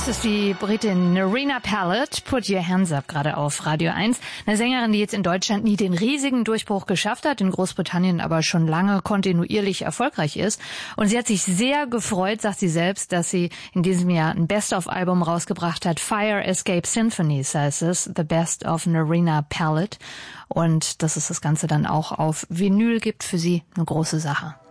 ist die Britin Nerina Pallett, Put Your Hands Up, gerade auf Radio 1. Eine Sängerin, die jetzt in Deutschland nie den riesigen Durchbruch geschafft hat, in Großbritannien aber schon lange kontinuierlich erfolgreich ist. Und sie hat sich sehr gefreut, sagt sie selbst, dass sie in diesem Jahr ein Best-of-Album rausgebracht hat. Fire Escape Symphonies heißt es, The Best of Nerina Pallett. Und dass es das Ganze dann auch auf Vinyl gibt, für sie eine große Sache.